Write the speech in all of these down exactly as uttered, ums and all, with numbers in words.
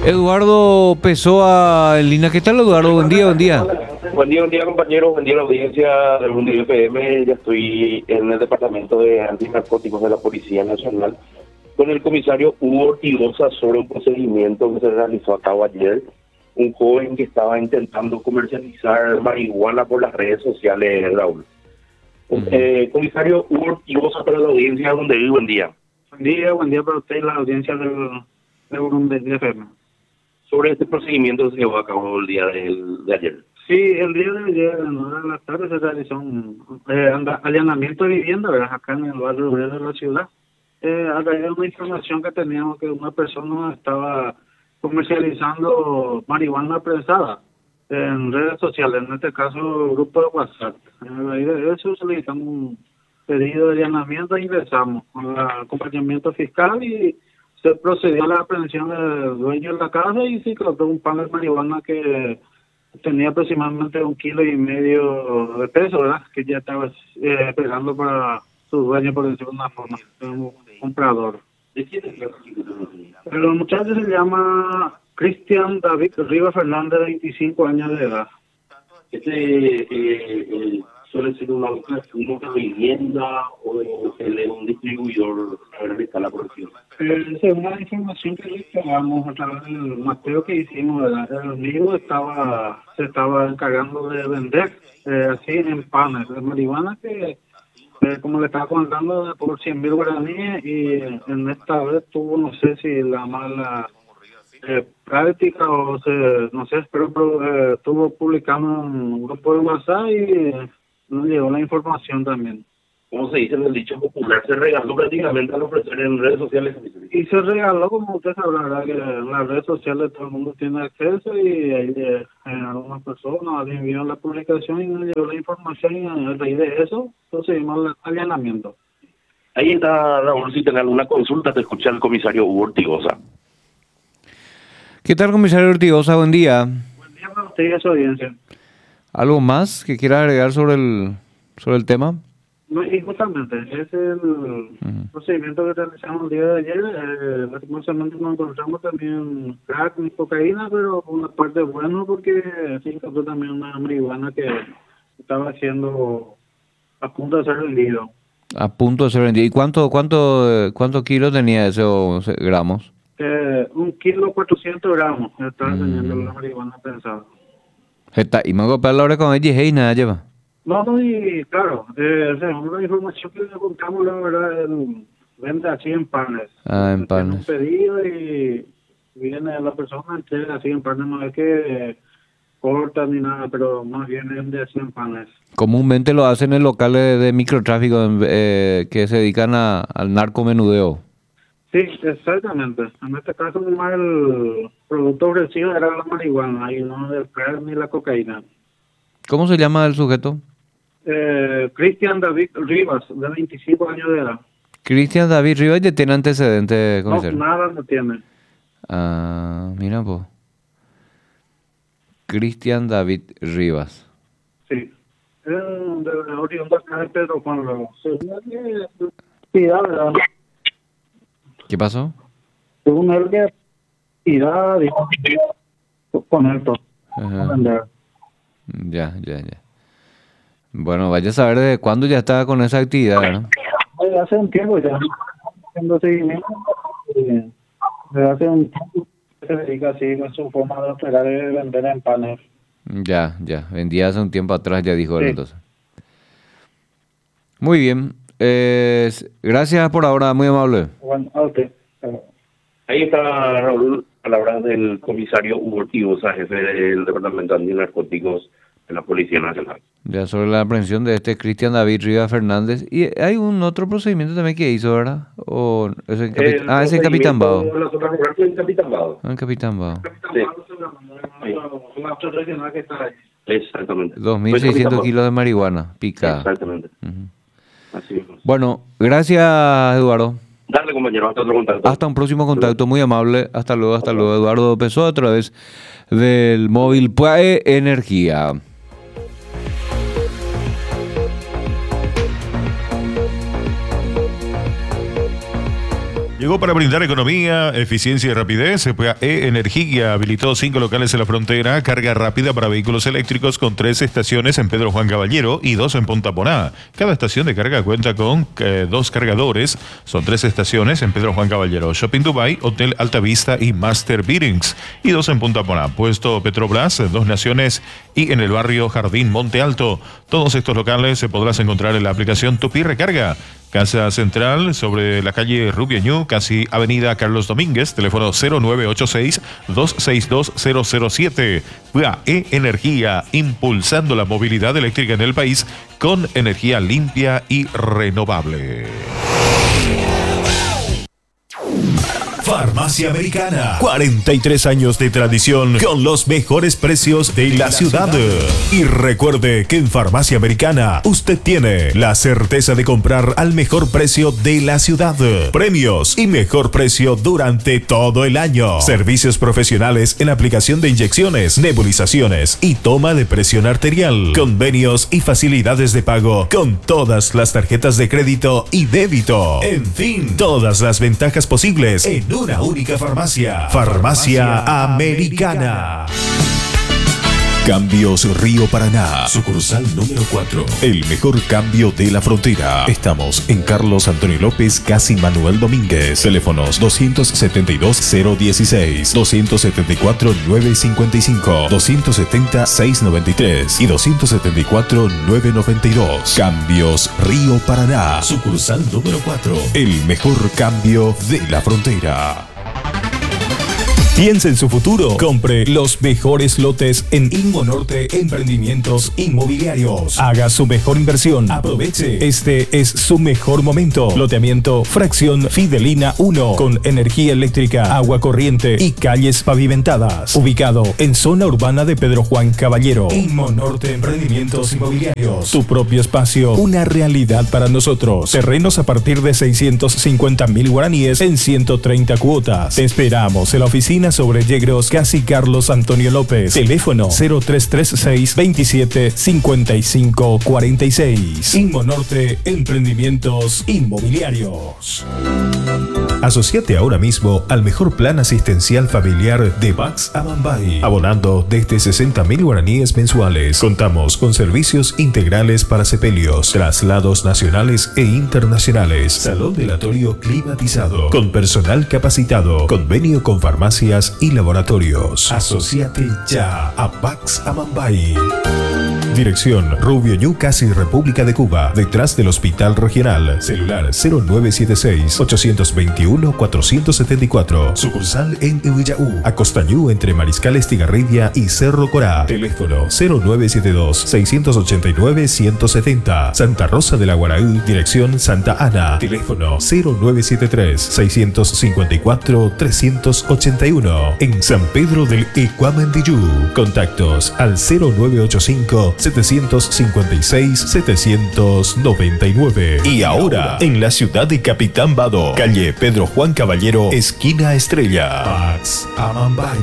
Eduardo Pessoa en línea. ¿Qué tal, Eduardo? Buen día, buen día. Buen día, buen día, compañeros. Buen día a la audiencia del Mundo F M. Ya estoy en el Departamento de Antinarcóticos de la Policía Nacional con el comisario Hugo Ortigosa sobre un procedimiento que se realizó a cabo ayer. Un joven que estaba intentando comercializar marihuana por las redes sociales, Raúl. Uh-huh. Eh, comisario Hugo Ortigosa para la audiencia de Burundi, buen día. Buen día, buen día para usted y la audiencia del, de Burundi F M. Sobre este procedimiento se llevó a cabo el día del, de ayer. Sí, el día de ayer, en una de la tarde, se realizó un eh, allanamiento de vivienda, ¿verdad? Acá en el barrio de la ciudad. Eh, a raíz de una información que teníamos que una persona estaba comercializando marihuana prensada en redes sociales, en este caso grupo de WhatsApp. A raíz de eso solicitamos un pedido de allanamiento e ingresamos al acompañamiento fiscal y se procedió a la aprehensión del dueño de la casa y se incautó un pan de marihuana que tenía aproximadamente un kilo y medio de peso, ¿verdad? Que ya estaba eh, esperando para su dueño, por decirlo de una forma, un comprador. ¿De quién es la El muchacho se llama Cristian David Rivas Fernández, de veinticinco años de edad. Este eh, eh, suele ser una, una vivienda o él es un distribuidor a ver escala por ejemplo. Eh, según la información que le entregamos a través del mapeo que hicimos, ¿verdad? El amigo estaba se estaba encargando de vender eh, así en panes de marihuana que eh, como le estaba contando por cien mil guaraníes y en esta vez tuvo, no sé si la mala eh, práctica o se, no sé, pero, pero eh, estuvo publicando en un grupo de WhatsApp y nos llegó la información también. Como se dice en el dicho popular, se regaló prácticamente al ofrecer en redes sociales. Y se regaló, como usted sabrá, ¿verdad? Que en las redes sociales todo el mundo tiene acceso y ahí eh, algunas personas enviaron la publicación y nos llegó la información y a raíz de eso procedimos al allanamiento. Ahí está, Raúl, si tenés alguna consulta, te escucha el comisario Hugo Ortigosa. ¿Qué tal, comisario Ortigosa? Buen día. Buen día para usted y a su audiencia. ¿Algo más que quiera agregar sobre el sobre el tema? No, y justamente, es el uh-huh. procedimiento que realizamos el día de ayer. Eh, lastimosamente nos encontramos también crack y cocaína, pero una parte buena porque se encontró también una marihuana que estaba haciendo a punto de ser vendido. A punto de ser vendido. ¿Y cuánto cuánto cuántos kilos tenía esos gramos? Eh, un kilo cuatrocientos gramos estaba mm. teniendo la marihuana pensada. Está, y me voy a pegar la hora con ella y nada lleva. No, no, y claro, eh, según la información que le contamos, la verdad, el, vende así en panes. Ah, en panes. Tiene un pedido y viene la persona, entrega así en panes, no es que eh, corta ni nada, pero más bien vende así en panes. Comúnmente lo hacen en locales de microtráfico eh, que se dedican a, al narcomenudeo. Sí, exactamente. En este caso, nomás el producto ofrecido era la marihuana y no el crack ni la cocaína. ¿Cómo se llama el sujeto? Eh, Cristian David Rivas, de veinticinco años de edad. Cristian David Rivas ya tiene antecedentes, no, nada no tiene. Ah, mira pues. Cristian David Rivas. Sí. Eh, de la oriunda acá de Pedro Juan Luego. ¿Qué pasó? Según él que irá, dijo, con esto. Ya, ya, ya. Bueno, vaya a saber desde cuándo ya estaba con esa actividad, ¿no? Hace un tiempo ya, haciendo seguimiento. Eh, hace un tiempo se dedica así con su forma de operar y de vender en panes. Ya, ya. Vendía hace un tiempo atrás, ya dijo él sí. Entonces. Muy bien. Eh, gracias por ahora, muy amable. Bueno, a usted. Ahí está Raúl, palabras del comisario Hugo Ortigosa, jefe del Departamento de Antinarcóticos de la Policía Nacional. Ya sobre la aprehensión de este Cristian David Rivas Fernández. Y hay un otro procedimiento también que hizo, ¿verdad? O ese en Capit- ah, ese en Capitán Bao. La zona rural fue en Capitán Bao. Ah, en Capitán Bao. Sí. Sí. Exactamente. dos mil seiscientos kilos de marihuana picada. Exactamente. Uh-huh. Así es. Bueno, gracias, Eduardo. Dale, compañero, hasta otro contacto. Hasta un próximo contacto, muy amable. Hasta luego, hasta luego. Eduardo Pessoa a través del móvil P A E Energía. Llegó para brindar economía, eficiencia y rapidez. C P A E Energía habilitó cinco locales en la frontera, carga rápida para vehículos eléctricos con tres estaciones en Pedro Juan Caballero y dos en Punta Poná. Cada estación de carga cuenta con eh, dos cargadores. Son tres estaciones en Pedro Juan Caballero, Shopping Dubai, Hotel Alta Vista y Master Beatings, y dos en Punta Poná, Puesto Petrobras, Dos Naciones y en el barrio Jardín Monte Alto. Todos estos locales se podrás encontrar en la aplicación Tupi Recarga. Casa Central, sobre la calle Rubio Ñu, casi Avenida Carlos Domínguez, teléfono cero nueve ocho seis, dos seis dos, cero cero siete. C P A E Energía, impulsando la movilidad eléctrica en el país con energía limpia y renovable. Farmacia Americana, cuarenta y tres años de tradición con los mejores precios de la ciudad. Y recuerde que en Farmacia Americana usted tiene la certeza de comprar al mejor precio de la ciudad. Premios y mejor precio durante todo el año. Servicios profesionales en aplicación de inyecciones, nebulizaciones y toma de presión arterial. Convenios y facilidades de pago con todas las tarjetas de crédito y débito. En fin, todas las ventajas posibles en una única farmacia. Farmacia Americana. Cambios Río Paraná, sucursal número cuatro. El mejor cambio de la frontera. Estamos en Carlos Antonio López, casi Manuel Domínguez. Teléfonos doscientos setenta y dos, cero dieciséis, doscientos setenta y cuatro, novecientos cincuenta y cinco, doscientos setenta, seiscientos noventa y tres y doscientos setenta y cuatro, novecientos noventa y dos. Cambios Río Paraná, sucursal número cuatro. El mejor cambio de la frontera. Piense en su futuro. Compre los mejores lotes en Inmonorte Emprendimientos Inmobiliarios. Haga su mejor inversión. Aproveche. Este es su mejor momento. Loteamiento Fracción Fidelina uno con energía eléctrica, agua corriente y calles pavimentadas. Ubicado en zona urbana de Pedro Juan Caballero. Inmonorte Emprendimientos Inmobiliarios. Tu propio espacio. Una realidad para nosotros. Terrenos a partir de seiscientos cincuenta mil guaraníes en ciento treinta cuotas. Te esperamos en la oficina sobre Yegros, casi Carlos Antonio López. Teléfono cero tres tres seis, veintisiete, cincuenta y cinco, cuarenta y seis. Inmonorte Emprendimientos Inmobiliarios. Asociate ahora mismo al mejor plan asistencial familiar de Bax Amambay, abonando desde sesenta mil guaraníes mensuales. Contamos con servicios integrales para sepelios, traslados nacionales e internacionales, salón velatorio climatizado, con personal capacitado, convenio con farmacias y laboratorios. Asociate ya a Bax Amambay. Dirección Rubio Ñu, casi República de Cuba, detrás del Hospital Regional. Celular cero nueve siete seis, ocho dos uno, cuatro siete cuatro. Sucursal en Ehuillaú, Acostañú, entre Mariscal Estigarribia y Cerro Corá. Teléfono cero nueve siete dos, seis ocho nueve, uno cero siete cero. Santa Rosa de la Guaraú, dirección Santa Ana. Teléfono cero nueve siete tres, seis cinco cuatro, tres ocho uno. En San Pedro del Ecuamendillú. Contactos al cero nueve ocho cinco, siete cinco seis, siete nueve nueve. Y ahora, en la ciudad de Capitán Bado, calle Pedro Juan Caballero, esquina Estrella. Bax Amambay.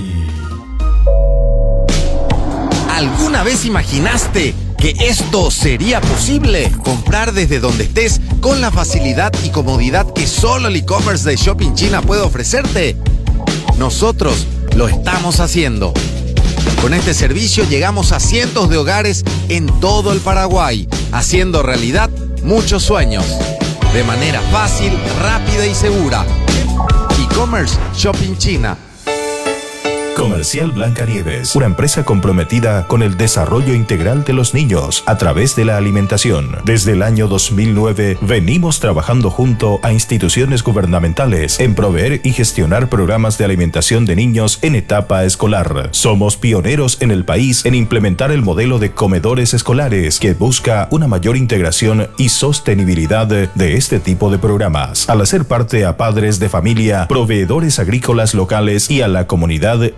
¿Alguna vez imaginaste que esto sería posible? Comprar desde donde estés con la facilidad y comodidad que solo el e-commerce de Shopping China puede ofrecerte. Nosotros lo estamos haciendo. Con este servicio llegamos a cientos de hogares en todo el Paraguay, haciendo realidad muchos sueños, de manera fácil, rápida y segura. E-commerce Shopping China. Comercial Blancanieves, una empresa comprometida con el desarrollo integral de los niños a través de la alimentación. Desde el año dos mil nueve venimos trabajando junto a instituciones gubernamentales en proveer y gestionar programas de alimentación de niños en etapa escolar. Somos pioneros en el país en implementar el modelo de comedores escolares que busca una mayor integración y sostenibilidad de este tipo de programas, al hacer parte a padres de familia, proveedores agrícolas locales y a la comunidad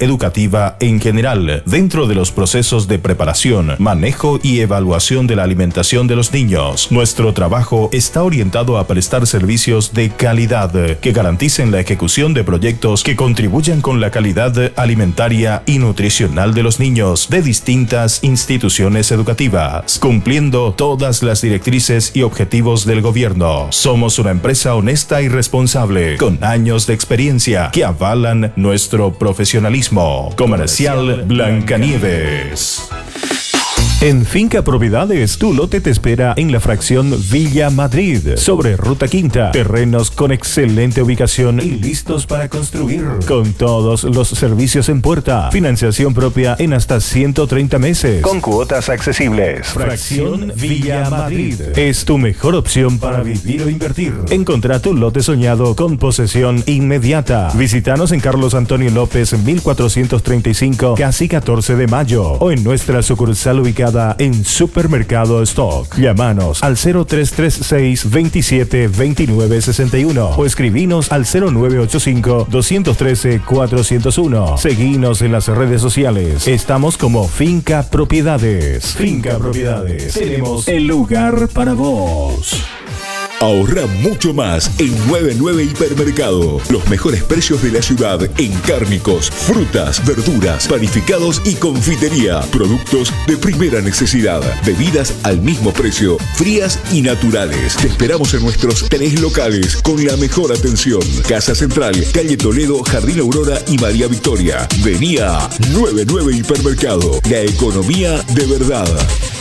educativa en general, dentro de los procesos de preparación, manejo y evaluación de la alimentación de los niños. Nuestro trabajo está orientado a prestar servicios de calidad que garanticen la ejecución de proyectos que contribuyan con la calidad alimentaria y nutricional de los niños de distintas instituciones educativas, cumpliendo todas las directrices y objetivos del gobierno. Somos una empresa honesta y responsable, con años de experiencia que avalan nuestro profesionalismo. Comercial Blancanieves. En Finca Propiedades, tu lote te espera en la fracción Villa Madrid, sobre Ruta Quinta. Terrenos con excelente ubicación y listos para construir, con todos los servicios en puerta. Financiación propia en hasta ciento treinta meses, con cuotas accesibles. Fracción Villa Madrid es tu mejor opción para vivir o invertir. Encontrá tu lote soñado con posesión inmediata. Visítanos en Carlos Antonio López mil cuatrocientos treinta y cinco, casi catorce de mayo, o en nuestra sucursal ubicada en Supermercado Stock. Llámanos al cero tres tres seis, veintisiete, veintinueve, sesenta y uno o escribinos al cero nueve ocho cinco, dos uno tres, cuatro cero uno. Seguinos en las redes sociales. Estamos como Finca Propiedades. Finca Propiedades. Tenemos el lugar para vos. Ahorra mucho más en noventa y nueve Hipermercado. Los mejores precios de la ciudad en cárnicos, frutas, verduras, panificados y confitería. Productos de primera necesidad. Bebidas al mismo precio, frías y naturales. Te esperamos en nuestros tres locales con la mejor atención. Casa Central, Calle Toledo, Jardín Aurora y María Victoria. Vení a noventa y nueve Hipermercado. La economía de verdad.